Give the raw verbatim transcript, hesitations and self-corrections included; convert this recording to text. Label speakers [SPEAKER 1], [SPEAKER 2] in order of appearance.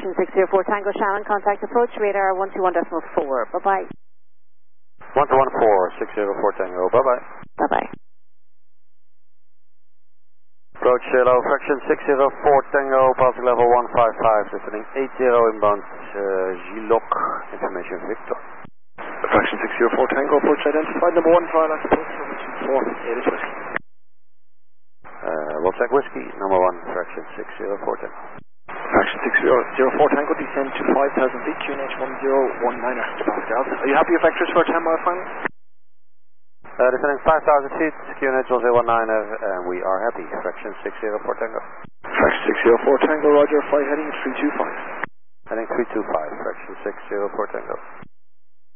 [SPEAKER 1] Fraction six zero four Tango Shannon, contact approach radar one two one point four. Bye-bye.
[SPEAKER 2] one two one four, six zero four Tango, bye-bye.
[SPEAKER 1] Bye-bye.
[SPEAKER 2] Approach hello, Fraction six zero four Tango, passing level one five five, listening eight zero inbound, uh, G-Lock, information Victor.
[SPEAKER 3] Fraction six zero four Tango, approach identified, number one, fire last approach, information four, eight is whiskey.
[SPEAKER 2] Uh, Wolfpack Whiskey, number one, Fraction six zero four Tango.
[SPEAKER 3] Fraction six zero four Tango, descend to five thousand feet, Q N H one zero one nine to Pascal. Are you happy with vectors for a ten mile final?
[SPEAKER 2] Uh, descending five thousand feet, Q N H one zero one nine, and we are happy, Fraction six zero four Tango.
[SPEAKER 3] Fraction six zero four Tango, roger, flight heading three two five.
[SPEAKER 2] Heading three two five, Fraction six zero four Tango.